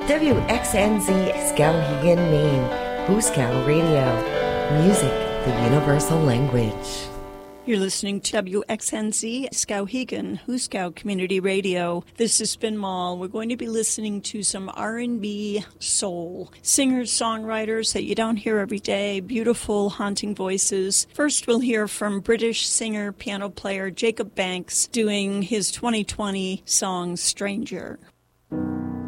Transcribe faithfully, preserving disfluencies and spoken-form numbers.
W X N Z Skowhegan, Maine, Huskow Radio. Music, the universal language. You're listening to W X N Z Skowhegan, Huskow Community Radio. This is Spin Mall. We're going to be listening to some R and B soul. Singers, songwriters that you don't hear every day, beautiful, haunting voices. First, we'll hear from British singer, piano player Jacob Banks doing his twenty twenty song, Stranger.